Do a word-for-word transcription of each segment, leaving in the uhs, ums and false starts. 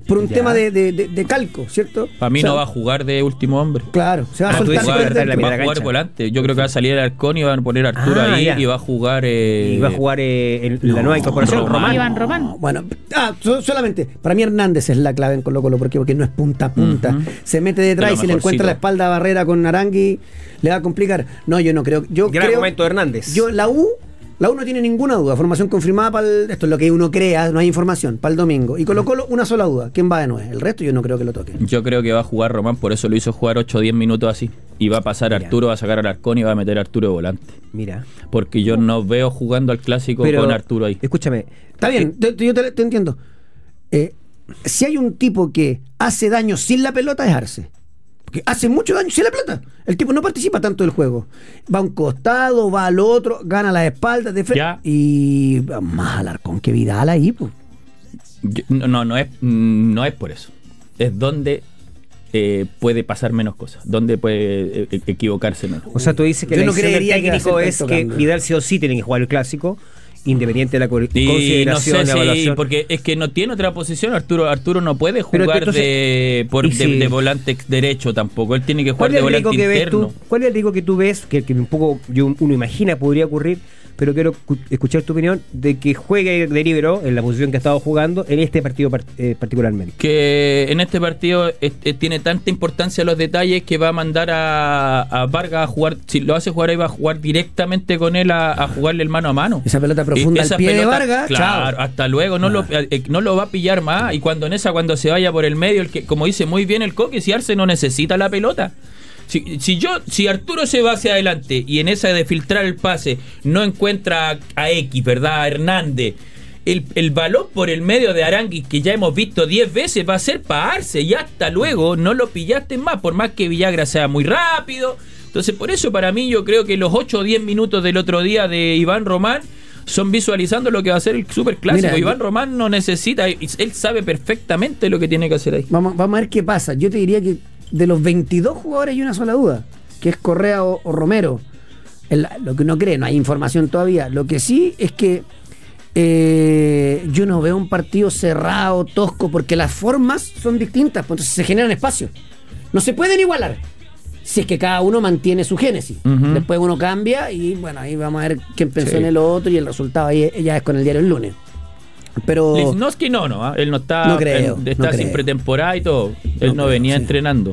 por un Ya. tema de, de, de, de calco, ¿cierto? Para mí O sea, no va a jugar de último hombre. Claro, se va a Ah, tú soltar dices por que va a dentro. la Va a mitad jugar cancha. volante. Yo creo que va a salir el Arcón y van a poner a Arturo Ah, ahí ya. y va a jugar. Eh, Y va a jugar eh, en la nueva incorporación, Román. Román. Iván Román. Bueno, ah, so- solamente, para mí Hernández es la clave en Colo Colo, ¿por qué? Porque no es punta a punta. Ujú. Se mete detrás De y lo si le encuentra mejorcito. la espalda a Barrera con Arangui, le va a complicar. No, yo no creo. Yo Gran creo, momento de Hernández. Yo, la U, la U no tiene ninguna duda. Formación confirmada para el, esto es lo que uno crea, no hay información, para el domingo. Y Colo Colo, una sola duda. ¿Quién va de nueve? El resto yo no creo que lo toque. Yo creo que va a jugar Román, por eso lo hizo jugar ocho o diez minutos así. Y va a pasar Mira. Arturo, va a sacar al Arcón y va a meter a Arturo de volante. Mira. Porque yo no veo jugando al clásico Pero, con Arturo ahí. Escúchame. Está bien, te- te- yo te, te entiendo. Eh, si hay un tipo que hace daño sin la pelota, es Arce. Porque hace mucho daño sin la pelota. El tipo no participa tanto del juego. Va a un costado, va al otro, gana las espaldas de frente. Ya. Y más al Arcón que Vidal ahí, pues. Yo- no, no, no es, mm, no es por eso. Es donde eh, puede pasar menos cosas, donde puede eh, equivocarse menos. O sea, tú dices que Yo la no decisión del creería que técnico va a es ser que tanto cambio. Vidal sí o sí tiene que jugar el clásico, independiente de la co- Y consideración, no sé la si, evaluación. porque es que no tiene otra posición. Arturo Arturo no puede Pero jugar entonces- de, por, y de, si- de volante ex- derecho tampoco. Él tiene que jugar ¿Cuál de es el volante riesgo que ves interno. tú? ¿Cuál es el riesgo que tú ves que, que un poco yo, uno imagina podría ocurrir? Pero quiero cu- escuchar tu opinión de que juegue de líbero en la posición que ha estado jugando en este partido par- eh, particularmente. Que en este partido eh, eh, tiene tanta importancia los detalles que va a mandar a, a Vargas a jugar. Si lo hace jugar ahí, va a jugar directamente con él a, a jugarle el mano a mano. Esa pelota profunda Y al esa pie de pelota, Vargas, claro, chao. hasta luego, no, Ah. lo, eh, no lo va a pillar más. Y cuando en esa, cuando se vaya por el medio, el que, como dice muy bien el Coque, si Arce no necesita la pelota. Si, si yo, si Arturo se va hacia adelante y en esa de filtrar el pase no encuentra a, a X, ¿verdad? A Hernández, el, el balón por el medio de Arangui, que ya hemos visto diez veces, va a ser para Arce y hasta luego no lo pillaste más, por más que Villagra sea muy rápido. Entonces, por eso para mí yo creo que los ocho o diez minutos del otro día de Iván Román son visualizando lo que va a ser el superclásico. Mira, Iván yo- Román no necesita, él sabe perfectamente lo que tiene que hacer ahí. Vamos, vamos a ver qué pasa. Yo te diría que de los veintidós jugadores hay una sola duda, que es Correa o, o Romero. El- lo que uno cree, no hay información todavía. Lo que sí es que eh, yo no veo un partido cerrado, tosco, porque las formas son distintas, pues entonces se generan espacios. No se pueden igualar. Si es que cada uno mantiene su génesis. Ujú. Después uno cambia y bueno, ahí vamos a ver quién pensó Sí. en el otro y el resultado ahí ya es con el diario el lunes. Pero Lichnowsky no, no, ¿ah? Él no está, No creo, él está no sin creo. pretemporada y todo. Él No no, creo, venía sí. entrenando.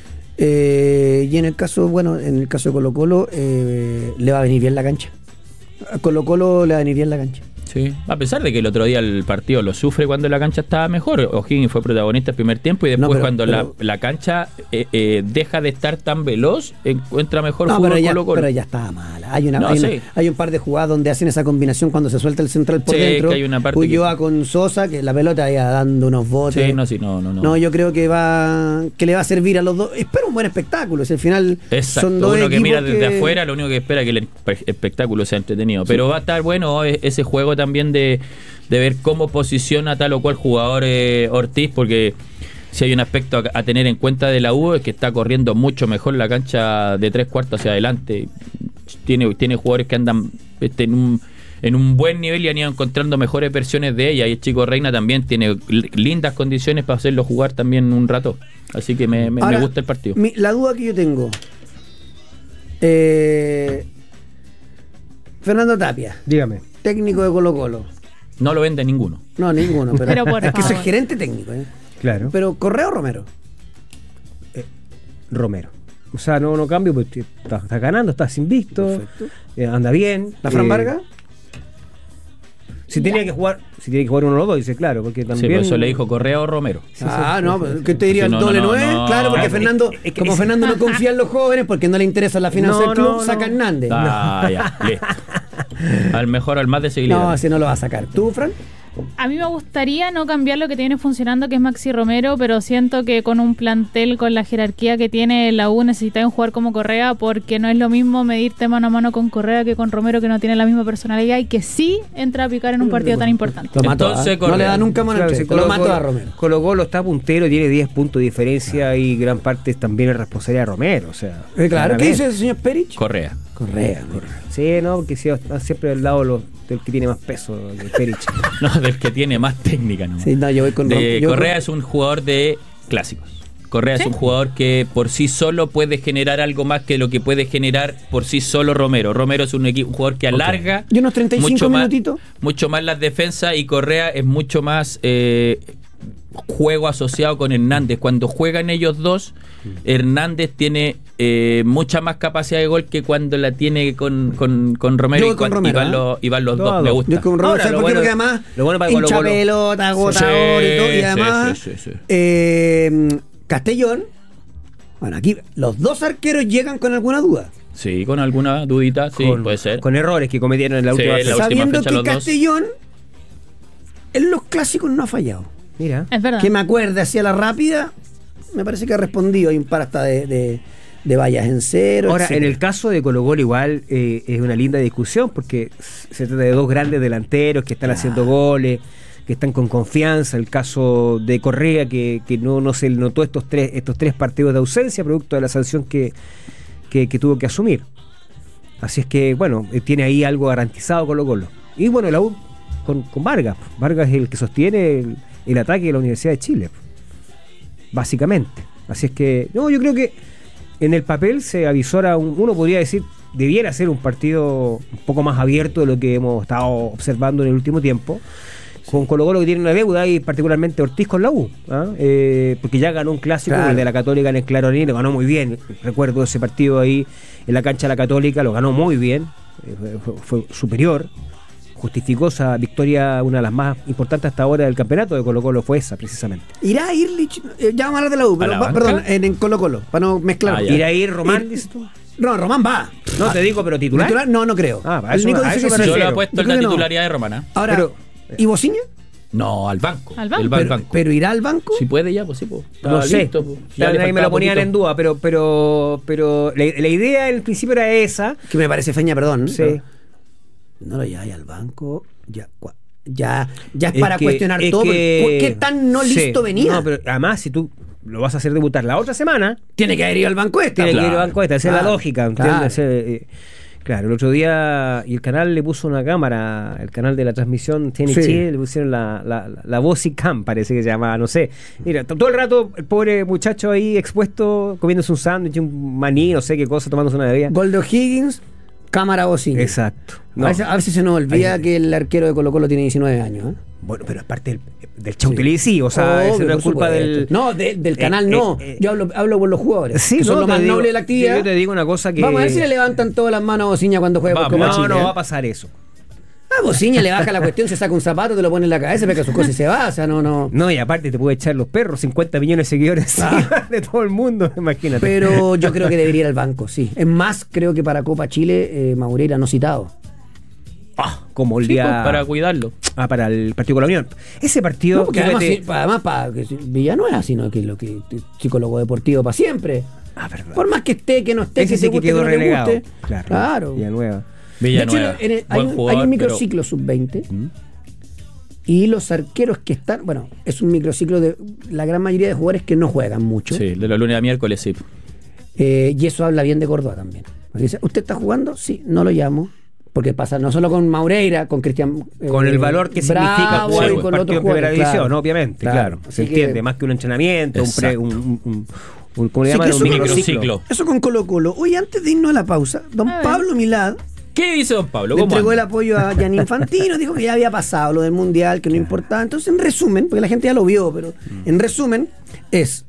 Eh, y en el caso, bueno, en el caso de Colo Colo, eh, le va a venir bien la cancha. A Colo Colo le va a venir bien la cancha. Sí. A pesar de que el otro día el partido lo sufre cuando la cancha estaba mejor. O'Higgins fue protagonista el primer tiempo y después No, pero- cuando pero- la, la cancha eh, eh, deja de estar tan veloz, encuentra mejor No, fútbol pero ya, Colo Colo. pero ya estaba mala. Hay, una, No, hay, una- sí. hay un par de jugadas donde hacen esa combinación cuando se suelta el central por Sí, dentro. que hay una parte Ulloa que- con Sosa, que la pelota iba dando unos botes. Sí, no, sí, no, no, no. No, yo creo que va que le va a servir a los dos. Espero un buen espectáculo. Si al final Exacto, son dos uno que equipos mira desde que- afuera, lo único que espera es que el espe- espectáculo sea entretenido. Pero va a estar bueno e- ese juego también de, de ver cómo posiciona tal o cual jugador eh, Ortiz, porque si hay un aspecto a, a tener en cuenta de la U es que está corriendo mucho mejor la cancha de tres cuartos hacia adelante. Tiene, tiene jugadores que andan este, en un en un buen nivel y han ido encontrando mejores versiones de ella, y el chico Reina también tiene l- lindas condiciones para hacerlo jugar también un rato, así que me, me- Ahora, me gusta el partido. mi- la duda que yo tengo. Eh, Fernando Tapia, Dígame. técnico de Colo Colo. No lo vende ninguno. No, ninguno. Pero, Pero por es que soy favor. gerente técnico. ¿eh? Claro. Pero Correa o Romero. Romero. O sea, no, no cambio porque está, está ganando, está invicto, Perfecto. eh, anda bien. ¿La Fran eh, Vargas? Si tenía que jugar, si tiene que jugar uno de los dos, dice claro, porque Sí, también. por eso le dijo Correa o Romero. Ah, no, pues, ¿qué te diría? Sí, no, ¿Doble no, nueve? no, Claro, porque no. Fernando, Es que- como es- Fernando no confía en los jóvenes porque no le interesa la finanza No, del club, no, saca a no. Hernández. Ah, ya, listo. Al mejor, al más No, desequilibrado. ese no lo va a sacar. ¿Tú, Fran? A mí me gustaría no cambiar lo que tiene funcionando, que es Maxi Romero, pero siento que con un plantel, con la jerarquía que tiene la U, necesitan jugar como Correa, porque no es lo mismo medirte mano a mano con Correa que con Romero, que no tiene la misma personalidad y que sí entra a picar en un partido tan importante. Lo mató. Entonces, ¿ah? No le Correa. da nunca mano Claro, al si cheque, Lo Colo- mató Colo- a Romero. Colo Colo está puntero, tiene diez puntos de diferencia y gran parte también es responsabilidad de Romero. O sea, Eh, claro, ¿qué claramente. dice el señor Perich? Correa. Correa. Sí, no, porque si están siempre del lado los, del que tiene más peso, del Perich. No, del que tiene más técnica. ¿No? Sí, no, yo voy con De, yo Correa con... es un jugador de clásicos. Correa ¿Sí? es un jugador que por sí solo puede generar algo más que lo que puede generar por sí solo Romero. Romero es un, equipo, un jugador que alarga Y unos treinta y cinco mucho, más, minutitos. mucho más las defensas, y Correa es mucho más eh, juego asociado con Hernández. Cuando juegan ellos dos, Hernández tiene eh, mucha más capacidad de gol que cuando la tiene con, con, con Romero, Yo y, voy con cuan- Romero, y van, ¿eh? los, y van los Todo. dos. Me gusta. Yo con Romero, Ahora, ¿sabes lo por qué? bueno- Porque además lo bueno para hincha Colo-Colo. pelota, agotador y todo. Y Sí, además, sí, sí, sí. eh, Castellón, bueno, aquí los dos arqueros llegan con alguna duda. Sí, con alguna dudita, sí, con, puede ser. con errores que cometieron en la Sí, última la fecha. última Sabiendo fecha que los dos. Castellón en los clásicos no ha fallado. Mira. Es verdad. Que me acuerde hacia la rápida, me parece que ha respondido. Hay un par hasta de, de, de vallas en cero. Ahora, etcétera. en el caso de Colo-Colo igual eh, es una linda discusión porque se trata de dos grandes delanteros que están haciendo goles, que están con confianza. El caso de Correa, que, que no, no se le notó estos tres, estos tres partidos de ausencia producto de la sanción que, que, que tuvo que asumir. Así es que, bueno, eh, tiene ahí algo garantizado Colo-Colo. Y bueno, la U con, con Vargas. Vargas es el que sostiene el, el ataque de la Universidad de Chile, básicamente. Así es que, no, yo creo que en el papel se avisora, un, uno podría decir, debiera ser un partido un poco más abierto de lo que hemos estado observando en el último tiempo. Con Colo-Colo, que tiene una deuda, y particularmente Ortiz con la U, ¿ah? eh, porque ya ganó un clásico, Claro. el de la Católica en el Claroní, lo ganó muy bien. Recuerdo ese partido ahí en la cancha de la Católica, lo ganó muy bien, eh, fue, fue superior, justificó esa victoria, una de las más importantes hasta ahora del campeonato de Colo-Colo, fue esa precisamente. Irá Irlich, eh, ya vamos a hablar de la U, pero la va- banca? perdón, en, en Colo Colo, para no mezclar. Ah, ya. ¿Ir a ir Román, Ir- dices tú? No, Román va. No, te digo, pero titular. ¿Titular? No, no creo. Ah, a El eso- Nico a dice eso que me sí. Yo refiero. lo he puesto Yo en creo la que no. titularidad de Romana. Ahora, Pero- ¿y Bociña? No, al banco. Al banco. Él va al Pero, banco. pero irá al banco. Si puede ya, pues sí, pues. No Está sé, listo, pues. Ya le ahí me faltaba lo ponían poquito. en duda, pero pero pero la, la idea en principio era esa. Que me parece feña, perdón. Sí. pero No lo lleváis al banco. Ya, cua- ya, ya es, Es para que- cuestionar es todo. que- ¿Por qué tan no Sí. listo venía? No, pero además, si tú lo vas a hacer debutar la otra semana, Tiene que haber ido al banco esta. tiene que ir claro. al banco esta, esa es Claro, la lógica, claro. ¿entiendes? Eh, eh, Claro, el otro día, y el canal le puso una cámara, el canal de la transmisión T N T, Sí. le pusieron la, la, la, la voz y cam, parece que se llamaba, no sé. Mira, t- todo el rato el pobre muchacho ahí expuesto, comiéndose un sándwich, un maní, no sé qué cosa, tomándose una bebida. Gol de O'Higgins, cámara Bociña. Exacto. No. A, veces, a veces se nos olvida Ahí- que el arquero de Colo Colo tiene diecinueve años. ¿eh? Bueno, pero es parte del, del show Sí. televisivo, o sea, Obvio, eso no por es culpa supuesto. del... No, de- del Eh, canal eh, no. eh, Yo hablo, hablo por los jugadores. Sí, que son no, lo te más digo- noble de la actividad. Yo te digo una cosa que... Vamos a ver si le levantan todas las manos a Bociña cuando juegue por Vamos. Copa No, Chile. no ¿eh? va a pasar eso. A Bociña le baja la cuestión, se saca un zapato, te lo pone en la cabeza, pega sus cosas y se va. O sea, no, no. No, y aparte te puede echar los perros, cincuenta millones de seguidores Ah. de todo el mundo, imagínate. Pero yo creo que debería ir al banco, sí. Es más, creo que para Copa Chile, eh, Maureira no citado. Ah, como el Sí, día... pues, para cuidarlo. Ah, para el partido con la Unión. Ese partido... No, porque además, fíjate- sí, además para que Villanueva, sino que lo que psicólogo deportivo para siempre. Ah, verdad. Por más que esté, que no esté, Ese que sí te que guste, quedó que no te relegado. guste. Claro. Claro. Villanueva. Villanueva. De hecho, en el- hay, buen un, jugador, hay un pero- microciclo sub veinte ¿Mm? y los arqueros que están, bueno, es un microciclo de la gran mayoría de jugadores que no juegan mucho. Sí, de los lunes a miércoles, sí. Eh, y eso habla bien de Córdoba también. Porque dice, ¿usted está jugando? Sí, no lo llamo. Porque pasa no solo con Maureira, con Cristian. eh, Con el valor que significa Bravo jugar y un con partido otros en primera jugadores, división, claro. obviamente, claro. Así Se que- entiende, más que un entrenamiento, un, pre, Exacto. un, un, un- un- ¿cómo le Sí, llaman? que Un eso- microciclo. microciclo. Eso con Colo Colo. Hoy, antes de irnos a la pausa, don A ver. Pablo Milad ¿Qué dice don Pablo? le ¿Cómo entregó el anda? apoyo a Gianni Infantino, dijo que ya había pasado lo del Mundial, que no importaba. Entonces, en resumen, porque la gente ya lo vio, pero Mm. en resumen, es: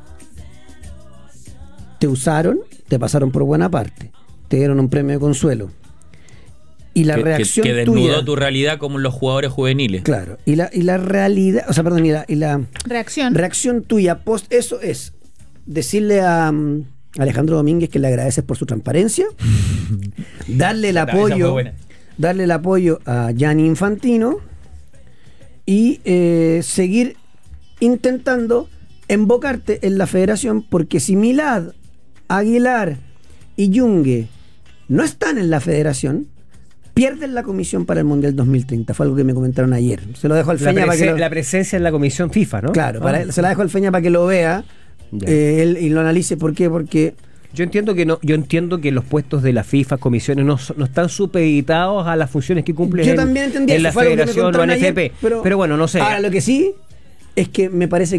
te usaron, te pasaron por buena parte, te dieron un premio de consuelo. Y la que, que- reacción que desnudó tuya. tu realidad como los jugadores juveniles. Claro. Y la, y la realidad, o sea, perdón, y la, y la Reacción. reacción tuya post eso es decirle a um, Alejandro Domínguez que le agradeces por su transparencia, darle el Esa fue apoyo, buena. darle el apoyo a Gianni Infantino y eh, seguir intentando embocarte en la federación, porque si Milad, Aguilar y Yungue no están en la federación, pierden la comisión para el Mundial dos mil treinta. Fue algo que me comentaron ayer. Se lo dejo al La, Feña para que prese- lo... la presencia en la comisión FIFA, ¿no? Claro, Ah. para- se la dejo al Feña para que lo vea Ya. eh, él, y lo analice. ¿Por qué? Porque Yo entiendo que no, yo entiendo que los puestos de la FIFA, comisiones, no, no están supeditados a las funciones que cumplen Yo en, también entendí en eso, la fue algo que me federación o en contaron F P. ayer, Pero, pero bueno, no sé. Ahora, lo que sí es que me parece